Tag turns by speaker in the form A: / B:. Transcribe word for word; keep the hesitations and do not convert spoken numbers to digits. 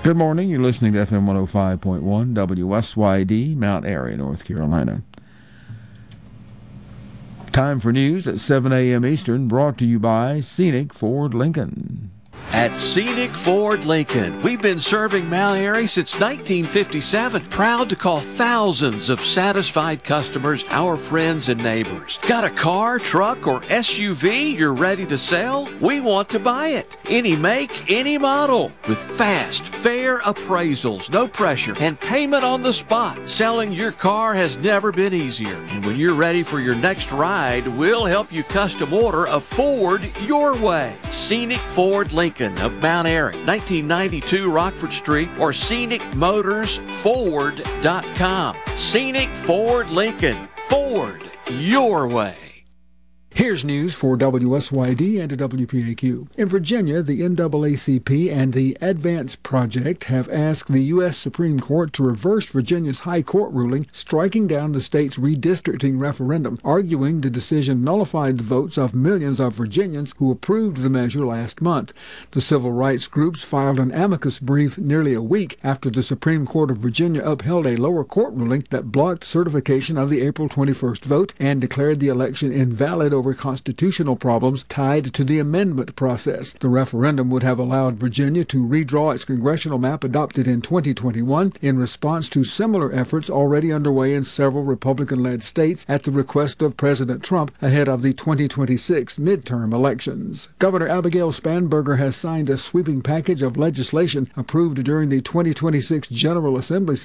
A: Good morning. You're listening to F M one oh five point one W S Y D, Mount Airy, North Carolina. Time for news at seven a.m. Eastern, brought to you by Scenic Ford Lincoln.
B: At Scenic Ford Lincoln, we've been serving Mount Airy since nineteen fifty-seven. Proud to call thousands of satisfied customers our friends and neighbors. Got a car, truck, or S U V you're ready to sell? We want to buy it. Any make, any model. With fast, fair appraisals, no pressure, and payment on the spot. Selling your car has never been easier. And when you're ready for your next ride, we'll help you custom order a Ford your way. Scenic Ford Lincoln of Mount Airy, nineteen ninety-two Rockford Street, or scenic motors ford dot com. Scenic Ford Lincoln. Ford your way.
C: Here's news for W S Y D and W P A Q. In Virginia, the N double A C P and the Advance Project have asked the U S Supreme Court to reverse Virginia's High Court ruling striking down the state's redistricting referendum, arguing the decision nullified the votes of millions of Virginians who approved the measure last month. The civil rights groups filed an amicus brief nearly a week after the Supreme Court of Virginia upheld a lower court ruling that blocked certification of the April twenty-first vote and declared the election invalid over constitutional problems tied to the amendment process. The referendum would have allowed Virginia to redraw its congressional map adopted in twenty twenty-one in response to similar efforts already underway in several Republican-led states at the request of President Trump ahead of the twenty twenty-six midterm elections. Governor Abigail Spanberger has signed a sweeping package of legislation approved during the twenty twenty-six General Assembly